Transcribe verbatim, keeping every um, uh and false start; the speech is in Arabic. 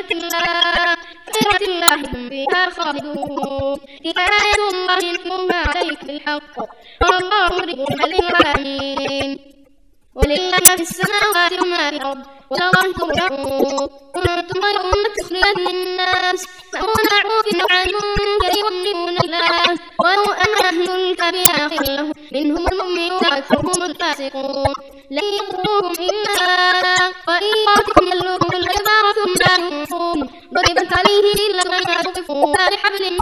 خيرة الله خيرة الله هم فيها خالدون آية الله يتلوها عليك بالحق والله مريد للعالمين ولله في السماوات وما في الأرض والله ترجعون كنتم خير أمة أخرجت للناس تأمرون بالمعروف وتنهون عن المنكر وتؤمنون بالله ولو أن أهل الكتاب خير لهم منهم المؤمنون وأكثرهم الفاسقون لن يضروهم إلا وإن يأتكم يلوكم الأدبار ثم لا ينصرون ضربت عليه ذلة أينما ثقفوا بحبل